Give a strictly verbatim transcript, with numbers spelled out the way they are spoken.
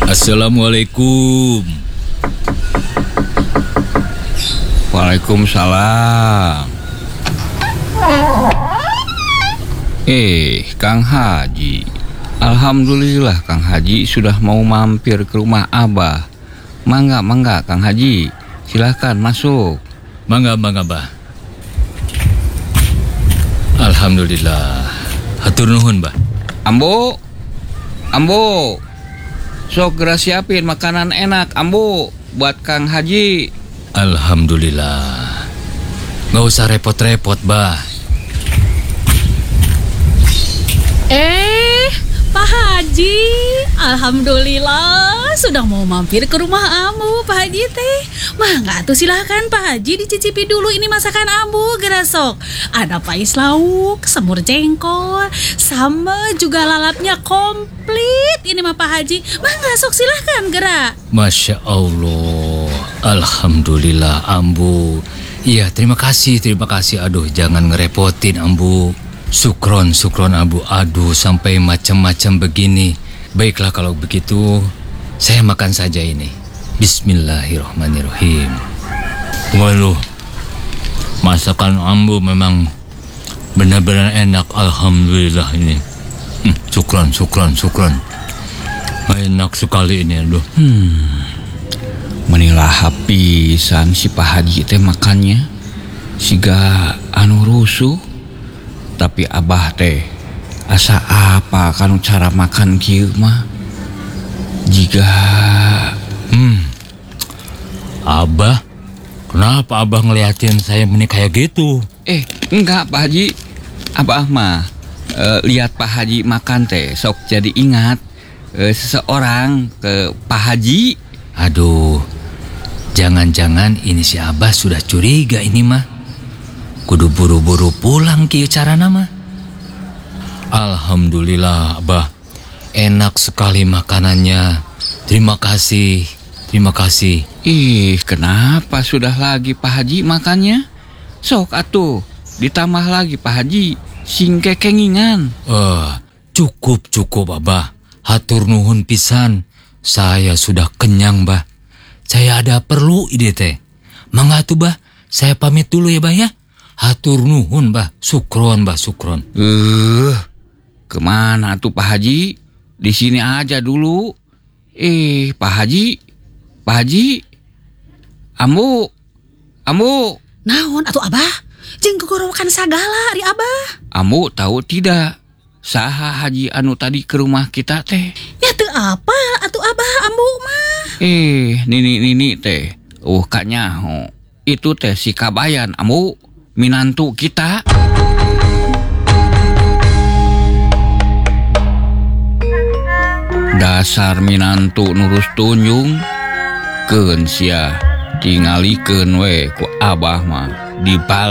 Assalamualaikum. Waalaikumsalam. Eh, Kang Haji. Alhamdulillah Kang Haji sudah mau mampir ke rumah Abah. Mangga, mangga Kang Haji. Silahkan masuk. Mangga, mangga, Bah. Alhamdulillah. Hatur nuhun, Bah. Ambo, Ambo, sok gerak siapin makanan enak, Ambo, buat Kang Haji. Alhamdulillah. Gak usah repot-repot, Bah. Eh, Pak Haji, alhamdulillah sudah mau mampir ke rumah Ambu, Pak Haji teh. Mangga tuh silahkan Pak Haji dicicipi dulu ini masakan Ambu, gerasok. Ada pais lauk, semur jengkol, sama juga lalapnya komplit. Ini mah Pak Haji, mangga sok silahkan gerak. Masya Allah. Alhamdulillah, Ambu. Iya, terima kasih, terima kasih. Aduh, jangan ngerepotin, Ambu. Sukron, sukron, Ambu. Aduh, sampai macam-macam begini. Baiklah kalau begitu, saya makan saja ini. Bismillahirrahmanirrahim. Waduh, masakan Ambu memang benar-benar enak. Alhamdulillah ini. Hmm, sukron, sukron, sukron. Enak sekali ini, aduh. Hmm, menilah hapisan si Pak Haji teh makannya. Siga anu rusuh. Tapi Abah teh asa apa kanu cara makan kieu mah? Jika Hmm. Abah, kenapa Abah ngeliatin saya meni kayak gitu? Eh, enggak Pak Haji. Abah mah e, lihat Pak Haji makan teh sok jadi ingat e, seseorang ke Pak Haji. Aduh, jangan-jangan ini si Abah sudah curiga ini mah. Kudu buru-buru pulang kieu carana mah. Alhamdulillah, Abah. Enak sekali makanannya. Terima kasih. Terima kasih. Ih, kenapa sudah lagi Pak Haji makannya? Sok atuh, ditambah lagi Pak Haji, singke kengingan. Eh, cukup cukup, Abah. Hatur nuhun pisan. Saya sudah kenyang, Bah. Saya ada perlu ide teh. Mangga tuh, Bah. Saya pamit dulu ya, Bah ya. Hatur nuhun, Bah. Sukron, Bah, sukron. Eh, uh, kemana tuh Pak Haji? Di sini aja dulu. Eh, Pak Haji, Pak Haji, Ambu, Ambu. Naon atuh Abah? Jeung gogorokan sagala ari Abah. Ambu tahu tidak? Saha Haji anu tadi ke rumah kita teh? Ya teu apa atuh Abah Ambu mah. Eh, nini-nini teh. Uh, kanya, oh, itu teh si Kabayan, Ambu. Minantu kita. Dasar minantu nurus tunjung. Keun sia tingalikeun we ku Abah mah dibal